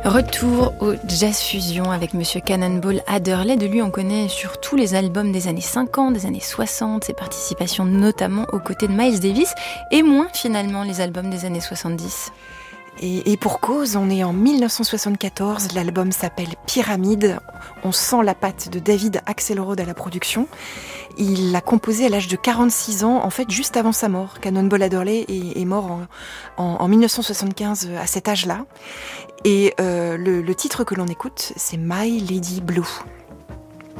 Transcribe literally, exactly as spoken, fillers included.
Retour au Jazz Fusion avec Monsieur Cannonball Adderley. De lui, on connaît surtout les albums des années cinquante, des années soixante, ses participations notamment aux côtés de Miles Davis, et moins finalement les albums des années soixante-dix. Et, et pour cause, on est en dix-neuf cent soixante-quatorze, l'album s'appelle Pyramide. On sent la patte de David Axelrod à la production. Il l'a composé à l'âge de quarante-six ans, en fait juste avant sa mort. Cannonball Adderley est, est mort en, en, en dix-neuf cent soixante-quinze à cet âge-là. Et euh, le, le titre que l'on écoute, c'est My Lady Blue.